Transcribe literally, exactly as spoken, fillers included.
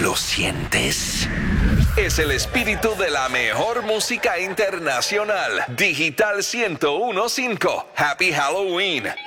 ¿Lo sientes? Es el espíritu de la mejor música internacional. Digital ciento uno punto cinco. Happy Halloween.